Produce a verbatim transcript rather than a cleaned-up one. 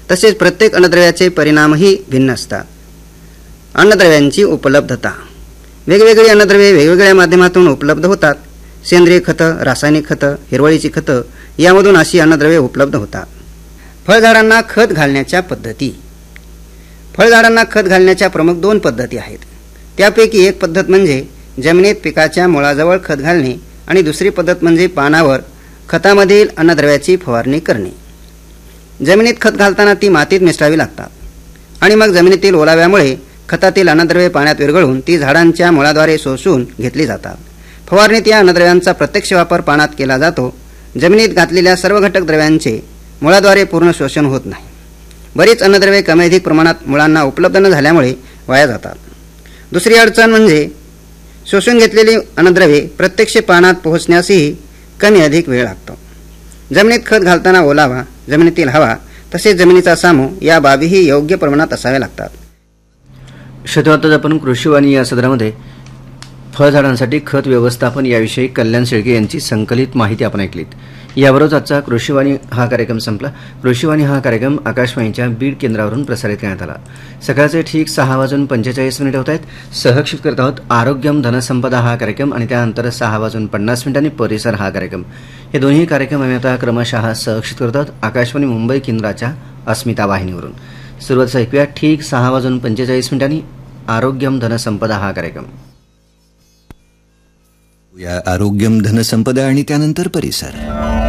तसेच प्रत्येक अन्नद्रव्याचे परिणामही भिन्न असतात. अन्नद्रव्यांची उपलब्धता. वेगवेगळी अन्नद्रव्ये वेगवेगळ्या माध्यमातून उपलब्ध होतात. सेंद्रिय खतं, रासायनिक खतं, हिरवळीची खतं यामधून अशी अन्नद्रव्ये उपलब्ध होतात. फळझाडांना खत घालण्याच्या पद्धती. फळझाडांना खत घालण्याच्या प्रमुख दोन पद्धती आहेत. त्यापैकी एक पद्धत म्हणजे जमिनीत पिकाच्या मुळाजवळ खत घालणे आणि दुसरी पद्धत म्हणजे पानावर खतामधील अन्नद्रव्याची फवारणी करणे. जमिनीत खत घालताना ती मातीत मिसळावी लागतात आणि मग जमिनीतील ओलाव्यामुळे खतातील अन्नद्रव्ये पाण्यात विरघळून ती झाडांच्या मुळाद्वारे शोषून घेतली जातात. फवारणीत या अन्नद्रव्यांचा प्रत्यक्ष वापर पाण्यात केला जातो. जमिनीत घातलेल्या सर्व घटक द्रव्यांचे मुळाद्वारे पूर्ण शोषण होत नाही. बरीच अन्नद्रव्ये कमी अधिक प्रमाणात मुळांना उपलब्ध न झाल्यामुळे वाया जातात. दुसरी अडचण म्हणजे शोषून घेतलेली अन्नद्रव्ये प्रत्यक्ष पाण्यात पोहोचण्यासही कमी अधिक वेळ लागतो. जमिनीत खत घालताना ओलावा, जमिनीतील हवा तसेच जमिनीचा सामू या बाबीही योग्य प्रमाणात असाव्या लागतात. शेतवातच आपण कृषीवाणी या सदरामध्ये फळझाडांसाठी खत व्यवस्थापन याविषयी कल्याण शेळके यांची संकलित माहिती आपण ऐकलीत. याबरोबर आजचा कृषीवाणी हा कार्यक्रम संपला. कृषीवाणी हा कार्यक्रम आकाशवाणीच्या बीड केंद्रावरून प्रसारित करण्यात आला. सकाळचे ठीक सहा वाजून पंचेचाळीस मिनिट होत आहेत. सहक्षित करत आहोत आरोग्यम धनसंपदा हा कार्यक्रम आणि त्यानंतर सहा वाजून पन्नास मिनिटांनी परिसर हा कार्यक्रम. हे दोन्ही कार्यक्रम आम्ही आता क्रमशः सहक्षित करत आहोत आकाशवाणी मुंबई केंद्राच्या अस्मिता वाहिनीवरून. सुरुवातीचा ऐकूया ठीक सहा वाजून पंचेचाळीस मिनिटांनी आरोग्यम धनसंपदा हा कार्यक्रम. या आरोग्यम धनसंपदा आणि त्यानंतर परिसर.